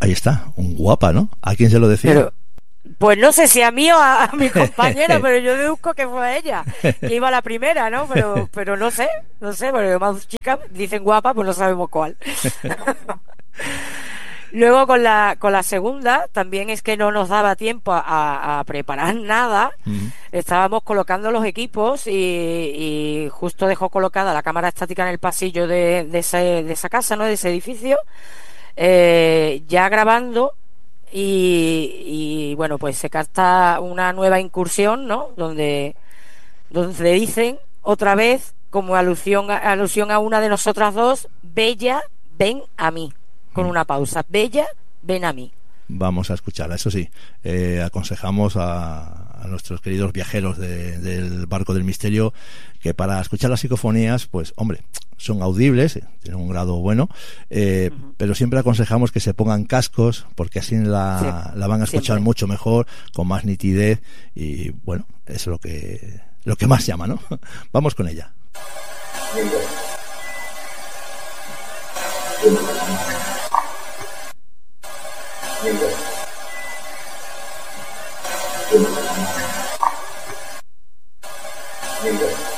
Ahí está, un guapa, ¿no? ¿A quién se lo decía? Pero, pues no sé si a mí o a mi compañera, pero yo deduzco que fue a ella, que iba la primera, ¿no? Pero no sé, porque más chicas dicen guapa, pues no sabemos cuál. Luego con la segunda, también es que no nos daba tiempo a preparar nada. Mm. Estábamos colocando los equipos y justo dejó colocada la cámara estática en el pasillo de esa casa, ¿no? De ese edificio, ya grabando y bueno, pues se capta una nueva incursión, ¿no? Donde dicen otra vez, como alusión a una de nosotras dos, Bella, ven a mí, con una pausa, Bella, ven a mí. Vamos a escucharla, eso sí, aconsejamos a nuestros queridos viajeros del barco del misterio que para escuchar las psicofonías, pues hombre, son audibles, tienen un grado bueno, pero siempre aconsejamos que se pongan cascos porque así la van a escuchar siempre mucho mejor, con más nitidez y bueno, es lo que más llama, ¿no? Vamos con ella. Venga.